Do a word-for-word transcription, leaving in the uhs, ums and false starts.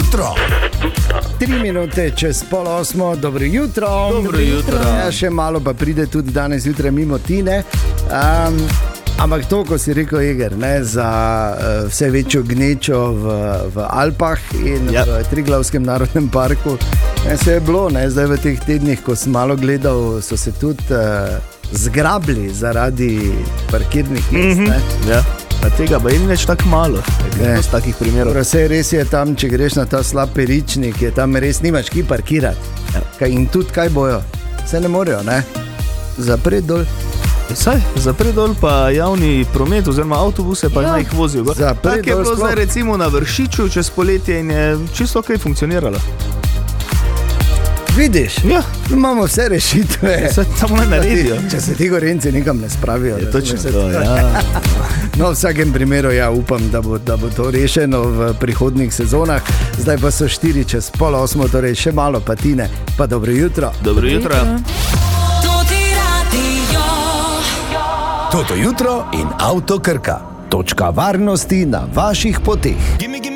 jutro. Tri minute čez pol osmo, dobro jutro. Dobro jutro. Ja, še malo pa pride tudi danes jutraj mimo Tine. Um, ampak to, ko si rekel, Eger, ne, za uh, vse večjo gnečo v, v Alpah in ja. v Triglavskem narodnem parku, ne, se je bilo, ne, zdaj v teh tednih, ko sem malo gledal, so se tudi uh, zgrabili zaradi parkirnih mest. Mm-hmm. Ja. A tega pa jim več tako malo, z takih primerov. Vse res je tam, če greš na ta slab peričnik, je tam res nimaš ki parkirati. Ja. In tudi kaj bojo, se ne morejo, ne? Zapret dol. Saj, zapret dol pa javni promet oziroma avtobuse pa ja. naj jih vozijo. Tako je bilo zdaj recimo na Vršiču čez poletje in je čisto kaj funkcioniralo. Vidiš, ja. imamo vse rešitve. Se tam ne naredijo. Če se ti Gorenci nikam ne spravijo. Je točno to, ja. No, v vsakem primeru, ja, upam, da bo, da bo to rešeno v prihodnjih sezonah. Zdaj pa so štiri čez pol osmo, torej še malo pa Tine. Pa dobro jutro. Dobro jutro. Toto jutro in Avto Krka. Točka varnosti na vaših poteh.